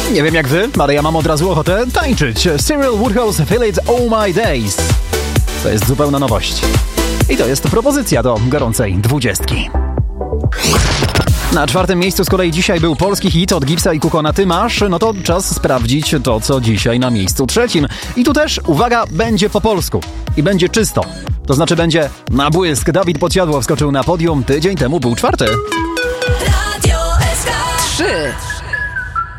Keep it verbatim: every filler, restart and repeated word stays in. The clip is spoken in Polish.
Nie wiem jak wy, ale ja mam od razu ochotę tańczyć. Cyril Woodhouse, Feel It All My Days. To jest zupełna nowość. I to jest propozycja do gorącej dwudziestki. Na czwartym miejscu z kolei dzisiaj był polski hit od Gipsa i Kukona Ty masz, no to czas sprawdzić to, co dzisiaj na miejscu trzecim. I tu też, uwaga, będzie po polsku. I będzie czysto. To znaczy będzie na błysk. Dawid Podsiadło wskoczył na podium, tydzień temu był czwarty. Radio S K trzy.